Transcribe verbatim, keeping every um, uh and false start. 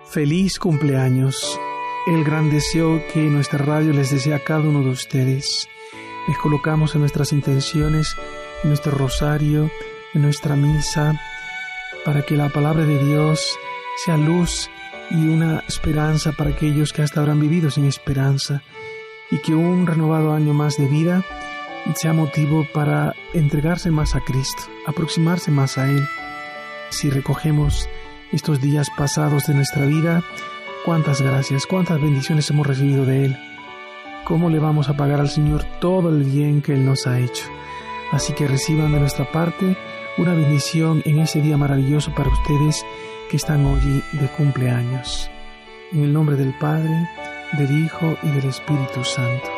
Feliz cumpleaños. El gran deseo que nuestra radio les desea a cada uno de ustedes. Les colocamos en nuestras intenciones, en nuestro rosario, en nuestra misa, para que la palabra de Dios sea luz y una esperanza para aquellos que hasta ahora han vivido sin esperanza, y que un renovado año más de vida sea motivo para entregarse más a Cristo, aproximarse más a Él. Si recogemos estos días pasados de nuestra vida, cuántas gracias, cuántas bendiciones hemos recibido de Él. ¿Cómo le vamos a pagar al Señor todo el bien que Él nos ha hecho? Así que reciban de nuestra parte una bendición en ese día maravilloso para ustedes que están hoy de cumpleaños. En el nombre del Padre, del Hijo y del Espíritu Santo.